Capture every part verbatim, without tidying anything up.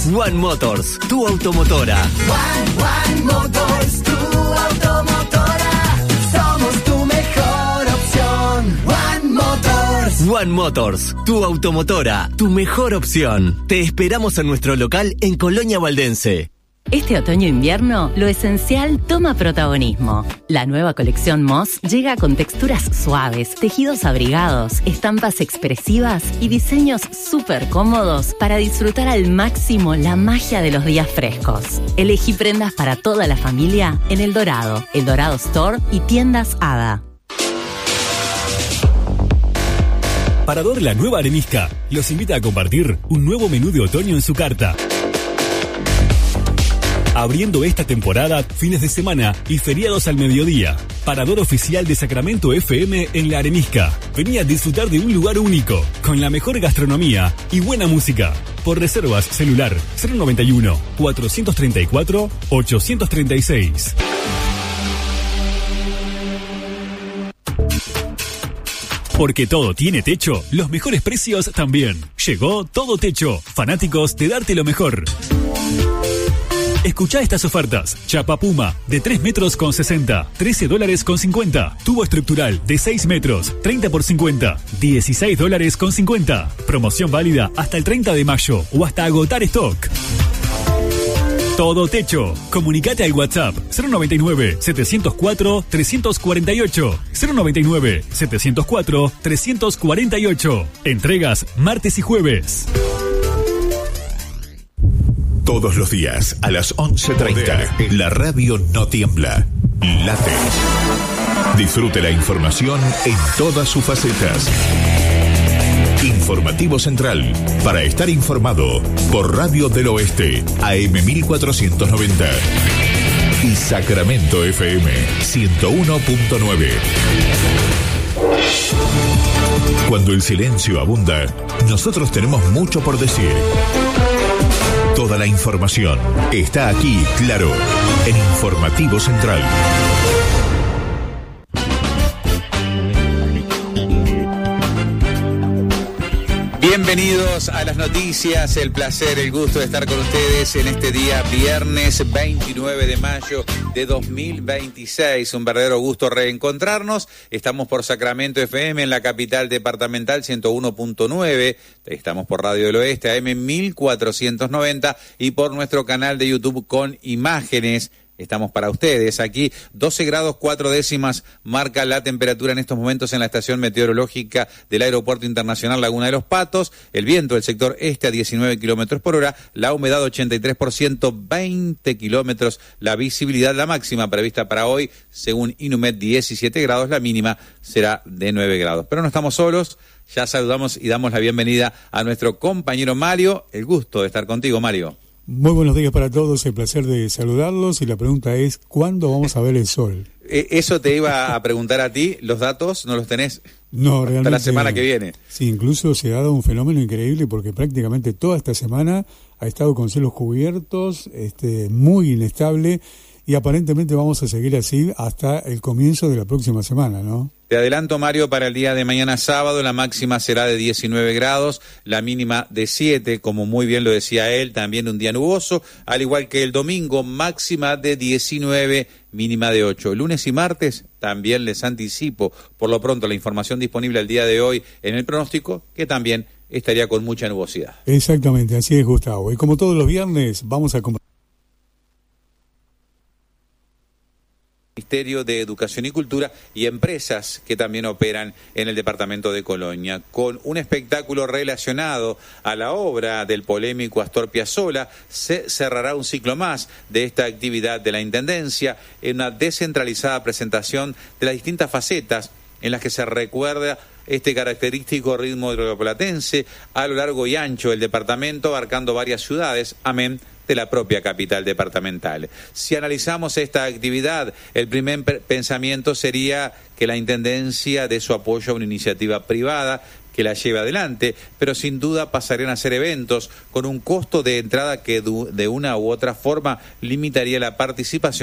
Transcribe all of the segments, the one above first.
One Motors, tu automotora. One, One Motors, tu automotora. Somos tu mejor opción. One Motors. One Motors, tu automotora, tu mejor opción. Te esperamos en nuestro local en Colonia Valdense. Este otoño-invierno, lo esencial toma protagonismo. La nueva colección Moss llega con texturas suaves, tejidos abrigados, estampas expresivas y diseños súper cómodos para disfrutar al máximo la magia de los días frescos. Elegí prendas para toda la familia en El Dorado, El Dorado Store y tiendas Hada. Parador La Nueva Arenisca los invita a compartir un nuevo menú de otoño en su carta. Abriendo esta temporada, fines de semana y feriados al mediodía. Parador oficial de Sacramento F M en La Arenisca. Vení a disfrutar de un lugar único, con la mejor gastronomía y buena música. Por reservas, celular cero noventa y uno, cuatrocientos treinta y cuatro, ochocientos treinta y seis. Porque todo tiene techo, los mejores precios también. Llegó Todo Techo, fanáticos de darte lo mejor. Escuchá estas ofertas. Chapa Puma, de tres metros con sesenta, trece dólares con cincuenta. Tubo estructural, de seis metros, treinta por cincuenta, dieciséis dólares con cincuenta. Promoción válida hasta el treinta de mayo o hasta agotar stock. Todo Techo. Comunicate al WhatsApp cero noventa y nueve, setecientos cuatro, trescientos cuarenta y ocho. cero noventa y nueve, setecientos cuatro, trescientos cuarenta y ocho. Entregas martes y jueves. Todos los días a las once treinta, la radio no tiembla, late. Disfrute la información en todas sus facetas. Informativo Central, para estar informado, por Radio del Oeste, A M mil cuatrocientos noventa. Y Sacramento F M, ciento uno punto nueve. Cuando el silencio abunda, nosotros tenemos mucho por decir. Toda la información está aquí, claro, en Informativo Central. Bienvenidos a las noticias, el placer, el gusto de estar con ustedes en este día viernes veintinueve de mayo de dos mil veintiséis. Un verdadero gusto reencontrarnos. Estamos por Sacramento F M en la capital departamental ciento uno punto nueve. Estamos por Radio del Oeste A M mil cuatrocientos noventa y por nuestro canal de YouTube con imágenes. Estamos para ustedes aquí, doce grados cuatro décimas marca la temperatura en estos momentos en la estación meteorológica del Aeropuerto Internacional Laguna de los Patos. El viento del sector este a diecinueve kilómetros por hora, la humedad ochenta y tres por ciento, veinte kilómetros, la visibilidad, la máxima prevista para hoy, según Inumet, diecisiete grados, la mínima será de nueve grados. Pero no estamos solos, ya saludamos y damos la bienvenida a nuestro compañero Mario. El gusto de estar contigo, Mario. Muy buenos días para todos, el placer de saludarlos y la pregunta es, ¿cuándo vamos a ver el sol? Eso te iba a preguntar a ti, ¿los datos no los tenés? No, realmente. Hasta la semana que viene. Sí, incluso se ha dado un fenómeno increíble porque prácticamente toda esta semana ha estado con cielos cubiertos, este, muy inestable y aparentemente vamos a seguir así hasta el comienzo de la próxima semana, ¿no? Te adelanto, Mario, para el día de mañana sábado la máxima será de diecinueve grados, la mínima de siete, como muy bien lo decía él, también un día nuboso, al igual que el domingo, máxima de diecinueve, mínima de ocho. Lunes y martes también les anticipo, por lo pronto, la información disponible el día de hoy en el pronóstico, que también estaría con mucha nubosidad. Exactamente, así es, Gustavo. Y como todos los viernes, vamos a compartir. Ministerio de Educación y Cultura y empresas que también operan en el departamento de Colonia. Con un espectáculo relacionado a la obra del polémico Astor Piazzolla, se cerrará un ciclo más de esta actividad de la Intendencia en una descentralizada presentación de las distintas facetas en las que se recuerda este característico ritmo rioplatense a lo largo y ancho del departamento, abarcando varias ciudades, amén de la propia capital departamental. Si analizamos esta actividad, el primer pensamiento sería que la Intendencia dé su apoyo a una iniciativa privada que la lleve adelante, pero sin duda pasarían a ser eventos con un costo de entrada que de una u otra forma limitaría la participación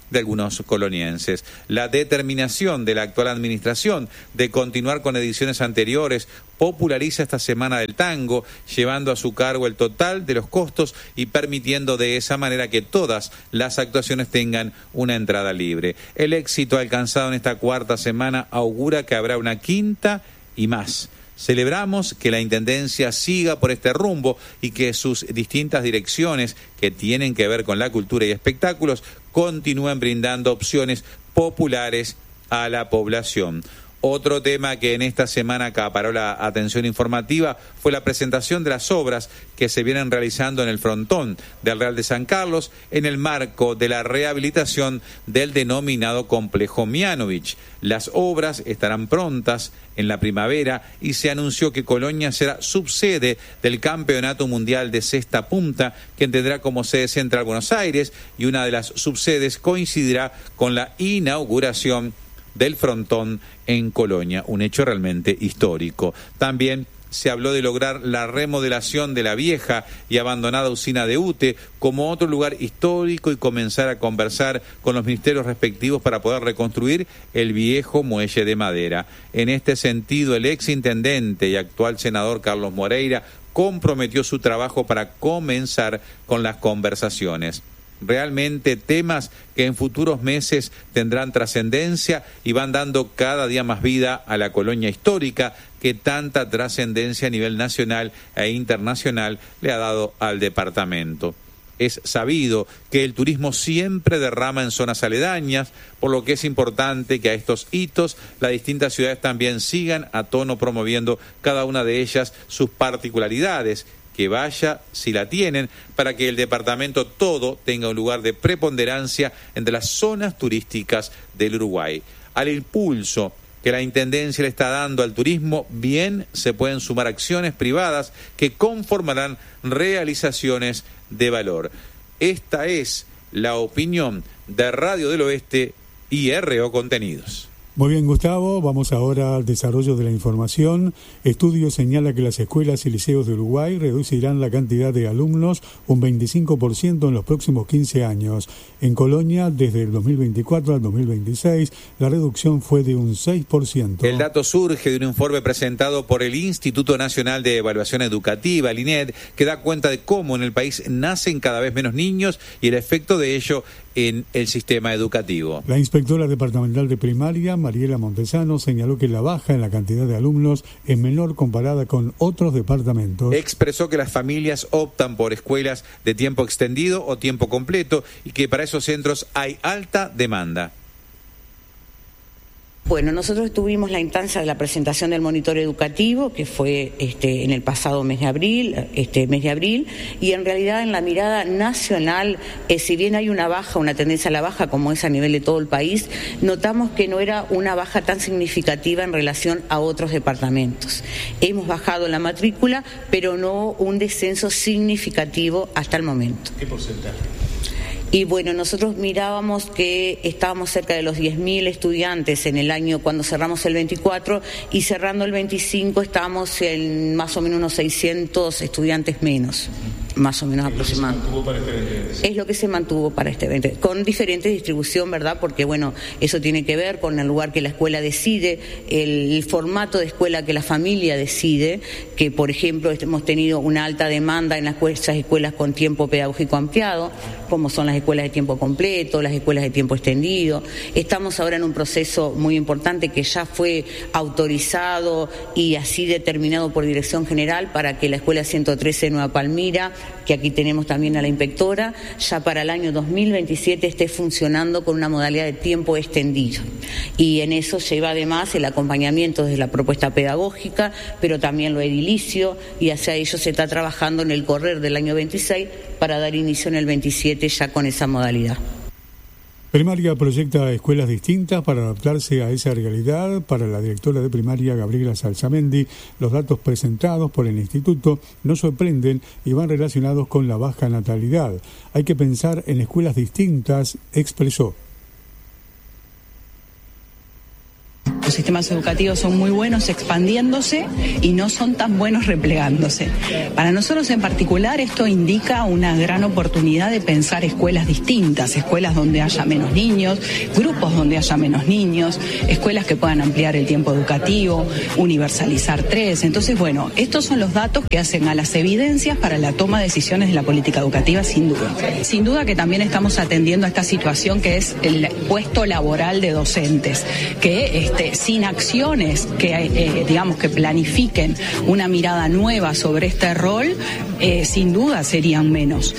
de algunos colonienses. La determinación de la actual administración de continuar con ediciones anteriores populariza esta Semana del Tango, llevando a su cargo el total de los costos y permitiendo de esa manera que todas las actuaciones tengan una entrada libre. El éxito alcanzado en esta cuarta semana augura que habrá una quinta y más. Celebramos que la Intendencia siga por este rumbo y que sus distintas direcciones que tienen que ver con la cultura y espectáculos continúen brindando opciones populares a la población. Otro tema que en esta semana acaparó la atención informativa fue la presentación de las obras que se vienen realizando en el frontón del Real de San Carlos en el marco de la rehabilitación del denominado Complejo Mianovich. Las obras estarán prontas en la primavera y se anunció que Colonia será subsede del Campeonato Mundial de Cesta Punta, que tendrá como sede Central Buenos Aires, y una de las subsedes coincidirá con la inauguración del frontón en Colonia, un hecho realmente histórico. También se habló de lograr la remodelación de la vieja y abandonada usina de Ute como otro lugar histórico y comenzar a conversar con los ministerios respectivos para poder reconstruir el viejo muelle de madera. En este sentido, el ex intendente y actual senador Carlos Moreira comprometió su trabajo para comenzar con las conversaciones. Realmente temas que en futuros meses tendrán trascendencia y van dando cada día más vida a la colonia histórica que tanta trascendencia a nivel nacional e internacional le ha dado al departamento. Es sabido que el turismo siempre derrama en zonas aledañas, por lo que es importante que a estos hitos las distintas ciudades también sigan a tono promoviendo cada una de ellas sus particularidades, que vaya, si la tienen, para que el departamento todo tenga un lugar de preponderancia entre las zonas turísticas del Uruguay. Al impulso que la Intendencia le está dando al turismo, bien se pueden sumar acciones privadas que conformarán realizaciones de valor. Esta es la opinión de Radio del Oeste y R O Contenidos. Muy bien, Gustavo, vamos ahora al desarrollo de la información. Estudio señala que las escuelas y liceos de Uruguay reducirán la cantidad de alumnos un veinticinco por ciento en los próximos quince años. En Colonia, desde el dos mil veinticuatro al dos mil veintiséis, la reducción fue de un seis por ciento. El dato surge de un informe presentado por el Instituto Nacional de Evaluación Educativa, el I N E D, que da cuenta de cómo en el país nacen cada vez menos niños y el efecto de ello en el sistema educativo. La inspectora departamental de primaria, Mariela Montesano, señaló que la baja en la cantidad de alumnos es menor comparada con otros departamentos. Expresó que las familias optan por escuelas de tiempo extendido o tiempo completo y que para esos centros hay alta demanda. Bueno, nosotros tuvimos la instancia de la presentación del monitor educativo, que fue este, en el pasado mes de abril, este mes de abril, y en realidad en la mirada nacional, eh, si bien hay una baja, una tendencia a la baja, como es a nivel de todo el país, notamos que no era una baja tan significativa en relación a otros departamentos. Hemos bajado la matrícula, pero no un descenso significativo hasta el momento. ¿Qué porcentaje? Y bueno, nosotros mirábamos que estábamos cerca de los diez mil estudiantes en el año cuando cerramos el veinticuatro y cerrando el veinticinco estábamos en más o menos unos seiscientos estudiantes menos, más o menos aproximadamente. Es lo que se mantuvo para este evento, con diferente distribución, ¿verdad? Porque bueno, eso tiene que ver con el lugar que la escuela decide, el, el formato de escuela que la familia decide, que por ejemplo hemos tenido una alta demanda en las esas escuelas con tiempo pedagógico ampliado, como son las escuelas de tiempo completo, las escuelas de tiempo extendido. Estamos ahora en un proceso muy importante que ya fue autorizado y así determinado por Dirección General para que la Escuela ciento trece Nueva Palmira, que aquí tenemos también a la inspectora, ya para el año dos mil veintisiete esté funcionando con una modalidad de tiempo extendido. Y en eso lleva además el acompañamiento desde la propuesta pedagógica, pero también lo edilicio, y hacia ello se está trabajando en el correr del año veintiséis para dar inicio en el veintisiete ya con esa modalidad. Primaria proyecta escuelas distintas para adaptarse a esa realidad. Para la directora de primaria, Gabriela Salzamendi, los datos presentados por el instituto no sorprenden y van relacionados con la baja natalidad. Hay que pensar en escuelas distintas, expresó. nuestros sistemas educativos son muy buenos expandiéndose y no son tan buenos replegándose. Para nosotros en particular esto indica una gran oportunidad de pensar escuelas distintas, escuelas donde haya menos niños, grupos donde haya menos niños, escuelas que puedan ampliar el tiempo educativo, universalizar tres. Entonces, bueno, estos son los datos que hacen a las evidencias para la toma de decisiones de la política educativa, sin duda. Sin duda que también estamos atendiendo a esta situación que es el puesto laboral de docentes, que este, sin acciones que, eh, digamos, que planifiquen una mirada nueva sobre este rol, eh, sin duda serían menos.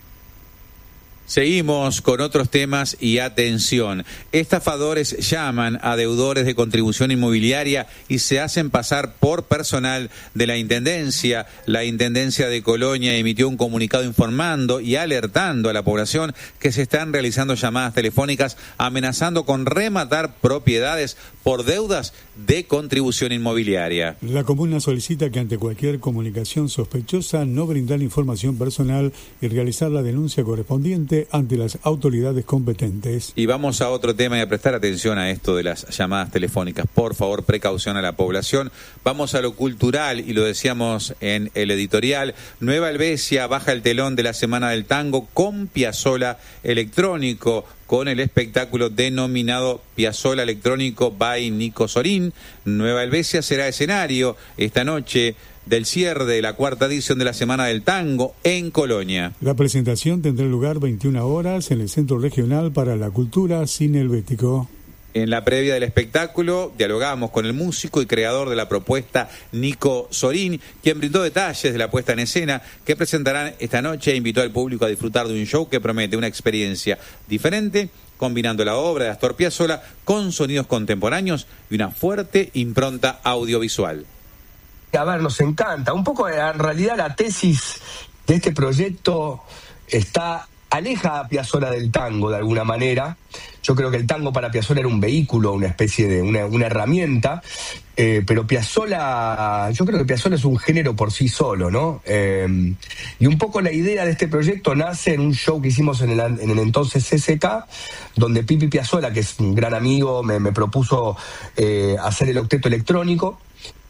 Seguimos con otros temas y atención. Estafadores llaman a deudores de contribución inmobiliaria y se hacen pasar por personal de la Intendencia. La Intendencia de Colonia emitió un comunicado informando y alertando a la población que se están realizando llamadas telefónicas amenazando con rematar propiedades por deudas de contribución inmobiliaria. La comuna solicita que ante cualquier comunicación sospechosa no brindar información personal y realizar la denuncia correspondiente ante las autoridades competentes. Y vamos a otro tema y a prestar atención a esto de las llamadas telefónicas. Por favor, precaución a la población. Vamos a lo cultural y lo decíamos en el editorial. Nueva Helvecia baja el telón de la Semana del Tango con Piazzolla Electrónico, con el espectáculo denominado Piazzolla Electrónico by Nico Sorín. Nueva Helvecia será escenario esta noche del cierre de la cuarta edición de la Semana del Tango en Colonia. La presentación tendrá lugar veintiuna horas en el Centro Regional para la Cultura Cine Helvético. En la previa del espectáculo dialogamos con el músico y creador de la propuesta, Nico Sorín, quien brindó detalles de la puesta en escena que presentarán esta noche e invitó al público a disfrutar de un show que promete una experiencia diferente, combinando la obra de Astor Piazzolla con sonidos contemporáneos y una fuerte impronta audiovisual. A ver, nos encanta. Un poco, en realidad, la tesis de este proyecto está aleja a Piazzolla del tango, de alguna manera. Yo creo que el tango para Piazzolla era un vehículo, una especie de, una, una herramienta, eh, pero Piazzolla, yo creo que Piazzolla es un género por sí solo, ¿no? Eh, y un poco la idea de este proyecto nace en un show que hicimos en el, en el entonces C C K, donde Pipi Piazzolla, que es un gran amigo, me, me propuso eh, hacer el octeto electrónico.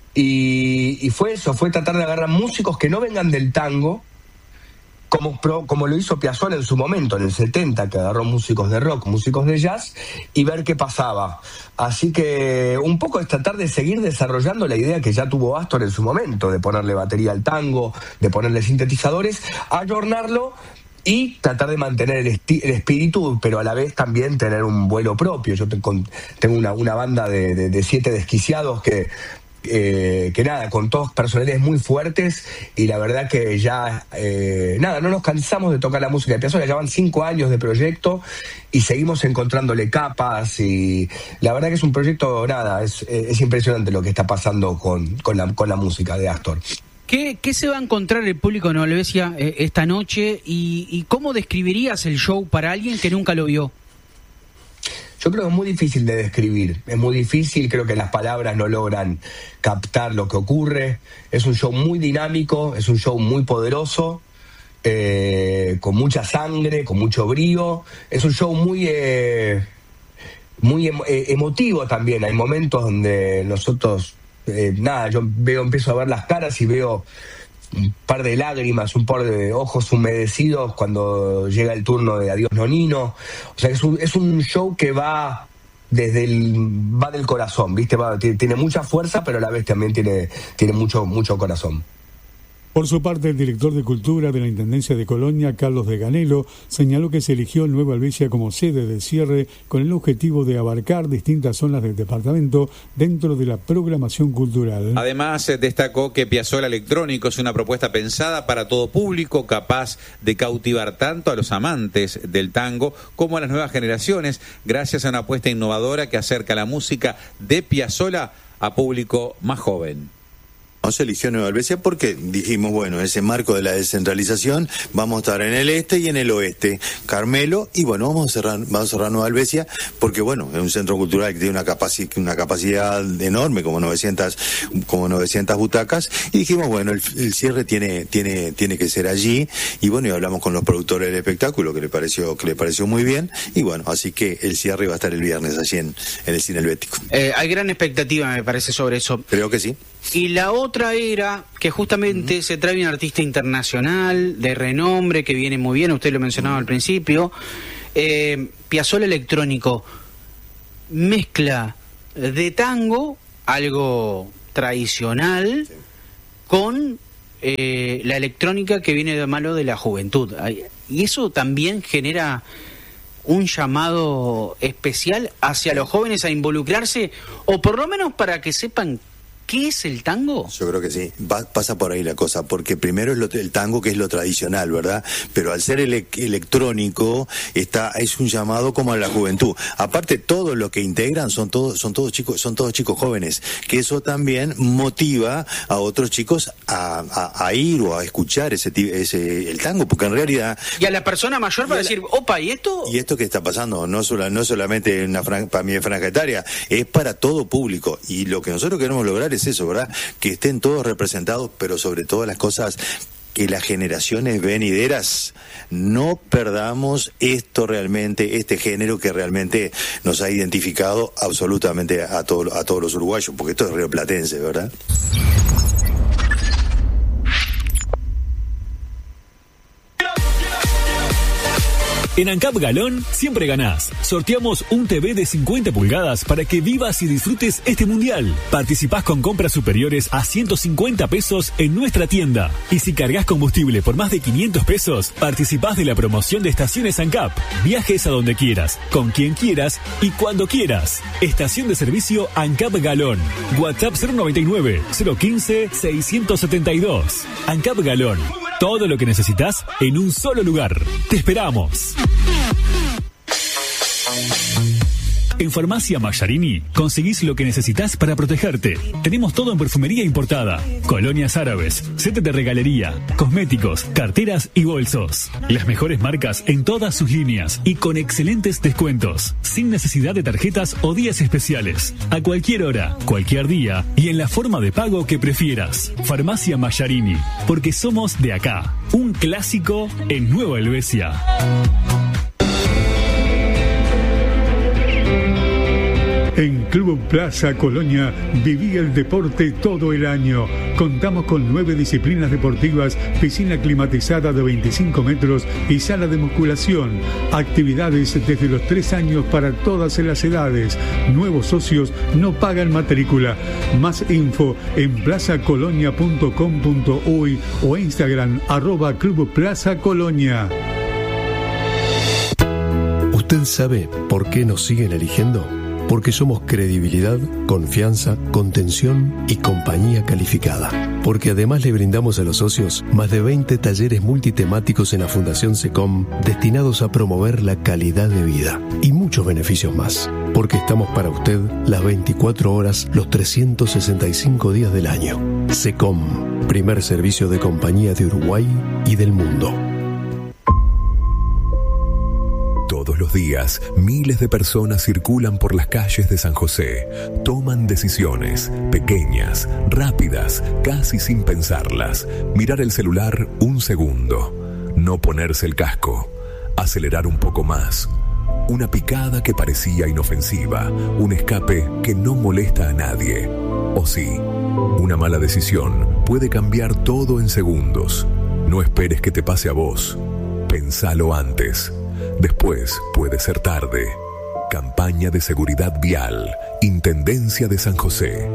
Y, y fue eso, fue tratar de agarrar músicos que no vengan del tango, como, pro, como lo hizo Piazzolla en su momento, en el setenta, que agarró músicos de rock, músicos de jazz, y ver qué pasaba. Así que un poco es tratar de seguir desarrollando la idea que ya tuvo Astor en su momento, de ponerle batería al tango, de ponerle sintetizadores, ayornarlo y tratar de mantener el, esti- el espíritu, pero a la vez también tener un vuelo propio. Yo te, con, tengo una, una banda de, de, de siete desquiciados que... Eh, que nada, con todos personalidades muy fuertes, y la verdad que ya eh, nada, no nos cansamos de tocar la música de Piazzolla. Ya van cinco años de proyecto y seguimos encontrándole capas, y la verdad que es un proyecto, nada, es, es impresionante lo que está pasando con, con, la, con la música de Astor. ¿Qué, ¿Qué se va a encontrar el público de Nueva Helvecia eh, esta noche, y, y cómo describirías el show para alguien que nunca lo vio? Yo creo que es muy difícil de describir, es muy difícil, creo que las palabras no logran captar lo que ocurre. Es un show muy dinámico, es un show muy poderoso, eh, con mucha sangre, con mucho brío. Es un show muy, eh, muy em- eh, emotivo también. Hay momentos donde nosotros, eh, nada, yo veo, empiezo a ver las caras y veo un par de lágrimas, un par de ojos humedecidos cuando llega el turno de Adiós Nonino. O sea, es un, es un show que va desde el va del corazón, ¿viste? Va, tiene, tiene mucha fuerza, pero a la vez también tiene, tiene mucho, mucho corazón. Por su parte, el director de Cultura de la Intendencia de Colonia, Carlos de Ganelo, señaló que se eligió Nueva Helvecia como sede del cierre con el objetivo de abarcar distintas zonas del departamento dentro de la programación cultural. Además, destacó que Piazzolla Electrónico es una propuesta pensada para todo público, capaz de cautivar tanto a los amantes del tango como a las nuevas generaciones, gracias a una apuesta innovadora que acerca la música de Piazzolla a público más joven. se eligió Nueva Helvecia porque dijimos, bueno, ese marco de la descentralización, vamos a estar en el este y en el oeste, Carmelo, y bueno, vamos a cerrar, vamos a cerrar Nueva Helvecia porque, bueno, es un centro cultural que tiene una capacidad, una capacidad enorme, como novecientas, como novecientas butacas, y dijimos, bueno, el, el cierre tiene, tiene, tiene que ser allí, y bueno, y hablamos con los productores del espectáculo, que le pareció, que le pareció muy bien, y bueno, así que el cierre va a estar el viernes allí en, en el Cine Helvético. Eh, hay gran expectativa, me parece, sobre eso. Creo que sí. Y la otra era que justamente uh-huh. se trae un artista internacional de renombre que viene muy bien, usted lo mencionaba uh-huh. al principio, eh, Piazzolla Electrónico, mezcla de tango, algo tradicional, sí. con eh, la electrónica que viene de mano de la juventud. Y eso también genera un llamado especial hacia los jóvenes a involucrarse, o por lo menos para que sepan ¿qué es el tango? Yo creo que sí, Va, pasa por ahí la cosa, porque primero es lo, el tango, que es lo tradicional, ¿verdad? Pero al ser ele, electrónico, está, es un llamado como a la juventud. Aparte, todos los que integran son todos, son todos chicos, son todos chicos jóvenes, que eso también motiva a otros chicos a, a, a ir o a escuchar ese, ese el tango, porque en realidad... Y a la persona mayor para decir, opa, ¿y esto? ¿Y esto qué está pasando? No, sola, no solamente una fran, para mi franja etaria, es para todo público. Y lo que nosotros queremos lograr es es eso, ¿verdad? Que estén todos representados, pero sobre todo las cosas que las generaciones venideras no perdamos esto realmente, este género que realmente nos ha identificado absolutamente a, todo, a todos los uruguayos, porque esto es rioplatense, ¿verdad? En ANCAP Galón siempre ganás. Sorteamos un T V de cincuenta pulgadas para que vivas y disfrutes este mundial. Participás con compras superiores a ciento cincuenta pesos en nuestra tienda. Y si cargas combustible por más de quinientos pesos, participás de la promoción de estaciones ANCAP. Viajes a donde quieras, con quien quieras y cuando quieras. Estación de servicio ANCAP Galón. WhatsApp cero noventa y nueve, cero quince, seiscientos setenta y dos. ANCAP Galón. Todo lo que necesitas en un solo lugar. Te esperamos. En Farmacia Mayarini conseguís lo que necesitas para protegerte. Tenemos todo en perfumería importada, colonias árabes, set de regalería, cosméticos, carteras y bolsos. Las mejores marcas en todas sus líneas y con excelentes descuentos, sin necesidad de tarjetas o días especiales. A cualquier hora, cualquier día y en la forma de pago que prefieras. Farmacia Mayarini, porque somos de acá. Un clásico en Nueva Helvecia. En Club Plaza Colonia viví el deporte todo el año. Contamos con nueve disciplinas deportivas, piscina climatizada de veinticinco metros y sala de musculación. Actividades desde los tres años para todas las edades. Nuevos socios no pagan matrícula. Más info en plaza colonia punto com punto uy o Instagram arroba Club Plaza Colonia. ¿Usted sabe por qué nos siguen eligiendo? Porque somos credibilidad, confianza, contención y compañía calificada. Porque además le brindamos a los socios más de veinte talleres multitemáticos en la Fundación SECOM destinados a promover la calidad de vida y muchos beneficios más. Porque estamos para usted las veinticuatro horas, los trescientos sesenta y cinco días del año. SECOM, primer servicio de compañía de Uruguay y del mundo. Todos los días, miles de personas circulan por las calles de San José. Toman decisiones, pequeñas, rápidas, casi sin pensarlas. Mirar el celular un segundo. No ponerse el casco. Acelerar un poco más. Una picada que parecía inofensiva. Un escape que no molesta a nadie. O sí, una mala decisión puede cambiar todo en segundos. No esperes que te pase a vos. Pensalo antes. Después puede ser tarde. Campaña de seguridad vial. Intendencia de San José.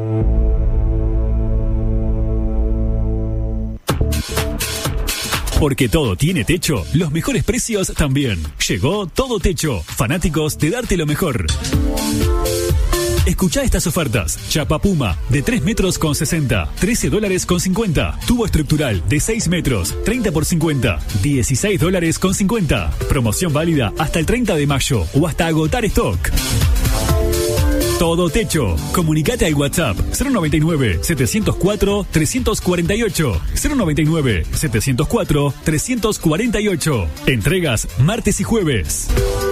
Porque todo tiene techo, los mejores precios también. Llegó Todo Techo. Fanáticos de darte lo mejor. Escuchá estas ofertas. Chapa Puma de tres metros con sesenta, trece dólares con cincuenta. Tubo estructural de seis metros, treinta por cincuenta, dieciséis dólares con cincuenta. Promoción válida hasta el treinta de mayo o hasta agotar stock. Todo Techo. Comunicate al WhatsApp cero noventa y nueve, setecientos cuatro, trescientos cuarenta y ocho. cero noventa y nueve, setecientos cuatro, trescientos cuarenta y ocho. Entregas martes y jueves.